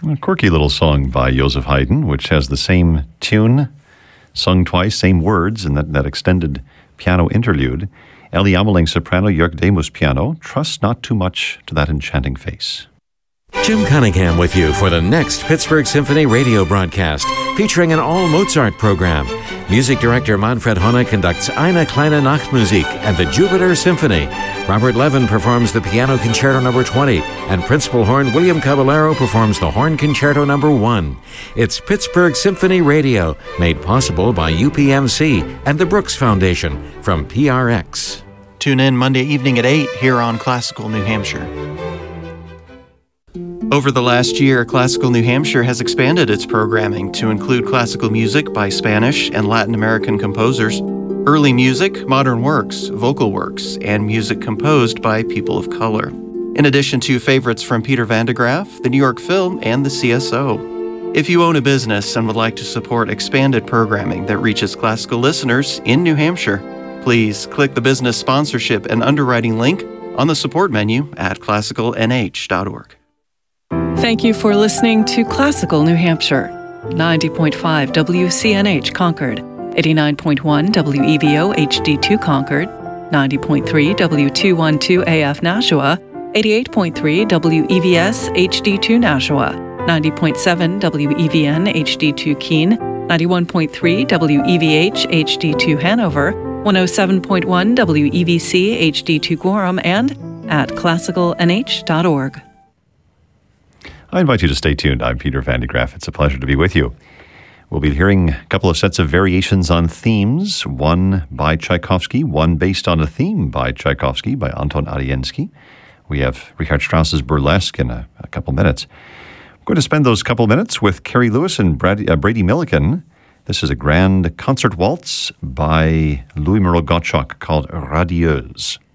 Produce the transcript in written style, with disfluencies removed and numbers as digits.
A quirky little song by Joseph Haydn, which has the same tune, sung twice, same words in that extended piano interlude. Ellie Ameling soprano, Jörg Demus piano. Trust not too much to that enchanting face. Jim Cunningham with you for the next Pittsburgh Symphony radio broadcast, featuring an all-Mozart program. Music director Manfred Hohne conducts Eine kleine Nachtmusik and the Jupiter Symphony. Robert Levin performs the Piano Concerto No. 20, and Principal Horn William Caballero performs the Horn Concerto No. 1. It's Pittsburgh Symphony Radio, made possible by UPMC and the Brooks Foundation from PRX. Tune in Monday evening at 8 here on Classical New Hampshire. Over the last year, Classical New Hampshire has expanded its programming to include classical music by Spanish and Latin American composers, early music, modern works, vocal works, and music composed by people of color. In addition to favorites from Peter Van de Graaff, the New York Film, and the CSO. If you own a business and would like to support expanded programming that reaches classical listeners in New Hampshire, please click the business sponsorship and underwriting link on the support menu at classicalnh.org. Thank you for listening to Classical New Hampshire. 90.5 WCNH Concord, 89.1 WEVO HD2 Concord, 90.3 W212 AF Nashua, 88.3 WEVS HD2 Nashua, 90.7 WEVN HD2 Keene, 91.3 WEVH HD2 Hanover, 107.1 WEVC HD2 Gorham, and at classicalnh.org. I invite you to stay tuned. I'm Peter Van de Graaff. It's a pleasure to be with you. We'll be hearing a couple of sets of variations on themes, one by Tchaikovsky, one based on a theme by Tchaikovsky by Anton Ariensky. We have Richard Strauss's Burlesque in a couple minutes. We're going to spend those couple minutes with Carrie Lewis and Brady Milliken. This is a grand concert waltz by Louis Moreau Gottschalk called Radieuse.